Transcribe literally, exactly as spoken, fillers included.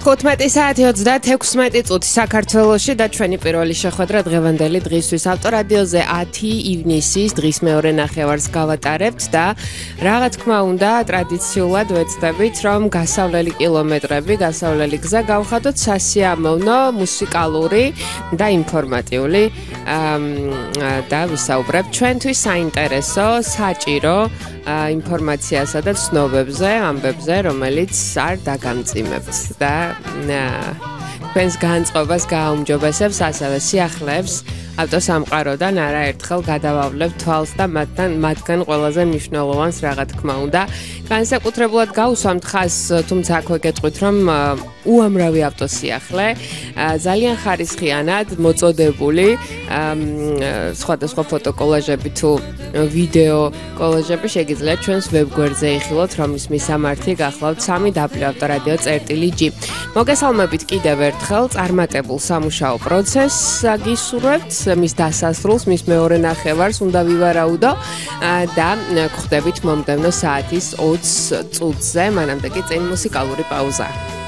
თხუთმეტი საათი ოცდაექვსი წუთი საქართველოში და ჩვენი პირველი შეხვედრა დღევანდელი დღისთვის ავტორადიოზე ათი ივნისის დღის მეორე ნახევარს გავატარებთ და რა თქმა უნდა ტრადიციულად ვეცდებით რომ გასავლელი კილომეტრები, გასავლელი გზა გავხადოთ სასიამოვნო, მუსიკალური და ინფორმატიული და ვისაუბრებთ ჩვენთვის საინტერესო, საჭირო ინფორმაციასა და ცნობებზე, ამბებზე, რომელიც არ დაგამწიმებთ და თქვენს განწყობას გააუმჯობესებს, ასევე სიახლეებს ავტოსამყაროდან არაერთხელ გადავავლებთ თვალს და მათთან მათგან ყველაზე მნიშვნელოვანს რა თქმა უნდა განსაკუთრებულად გავუსვამთ ხას, თუმცა აქვე გეტყვით რომ უამრავი ავტოსიახლე ძალიან ხარისხიანად მოწოდებული სხვადასხვა ფოტოკოლაჟები თუ ვიდეო კოლაჟები შეგიძლიათ ჩვენს ვებგვერდზე იხილოთ, რომლის მისამართი გახლავთ სამი დაბლიუ ავტორადიო წერტილი ჯი. მოგესალმებით კიდევ ერთხელ წარმატებულ სამუშაო პროცესს გისურვებთ, მის დასასრულს, მის მეორე ნახევარს უნდა ვივარაუდო და გვხვდებით მომდევნო საათის ოცი წუთზე, მანამდე კი წინ მუსიკალური პაუზა.